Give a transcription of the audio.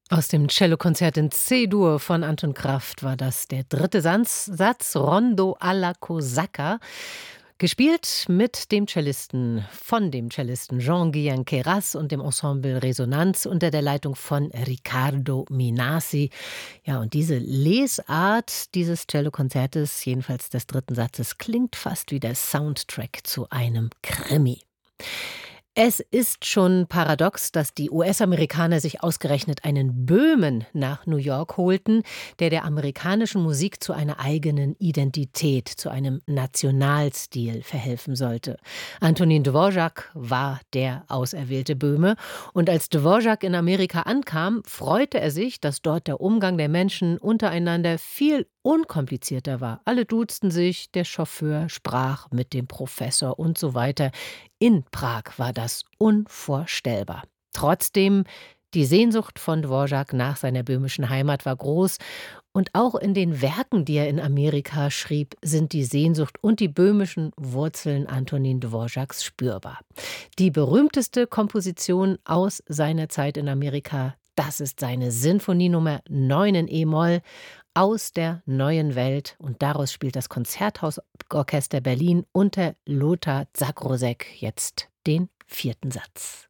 Aus dem Cellokonzert in C-Dur von Anton Kraft war das der dritte Satz Rondo alla Cosaca, gespielt mit dem Cellisten Jean-Guillain Queyras und dem Ensemble Resonanz unter der Leitung von Riccardo Minasi. Ja, und diese Lesart dieses Cellokonzertes, jedenfalls des dritten Satzes, klingt fast wie der Soundtrack zu einem Krimi. Es ist schon paradox, dass die US-Amerikaner sich ausgerechnet einen Böhmen nach New York holten, der amerikanischen Musik zu einer eigenen Identität, zu einem Nationalstil verhelfen sollte. Antonín Dvořák war der auserwählte Böhme. Und als Dvořák in Amerika ankam, freute er sich, dass dort der Umgang der Menschen untereinander viel unkomplizierter war. Alle duzten sich, der Chauffeur sprach mit dem Professor und so weiter. In Prag war das unvorstellbar. Trotzdem, die Sehnsucht von Dvořák nach seiner böhmischen Heimat war groß. Und auch in den Werken, die er in Amerika schrieb, sind die Sehnsucht und die böhmischen Wurzeln Antonín Dvořáks spürbar. Die berühmteste Komposition aus seiner Zeit in Amerika, das ist seine Sinfonie Nummer 9 in E-Moll, aus der neuen Welt, und daraus spielt das Konzerthausorchester Berlin unter Lothar Zakrosek jetzt den vierten Satz.